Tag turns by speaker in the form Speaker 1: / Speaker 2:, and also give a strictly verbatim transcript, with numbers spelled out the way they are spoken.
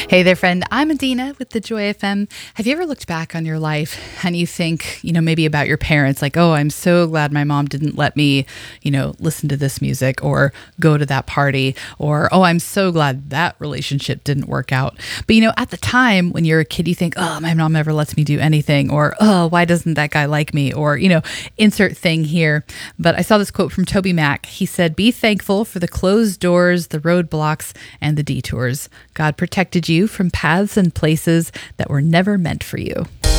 Speaker 1: Hey there, friend. I'm Adina with the Joy F M. Have you ever looked back on your life and you think, you know, maybe about your parents, like, oh, I'm so glad my mom didn't let me, you know, listen to this music or go to that party, or, oh, I'm so glad that relationship didn't work out. But, you know, at the time when you're a kid, you think, oh, my mom never lets me do anything, or, oh, why doesn't that guy like me? Or, you know, insert thing here. But I saw this quote from Toby Mac. He said, be thankful for the closed doors, the roadblocks, and the detours. God protected you from paths and places that were never meant for you.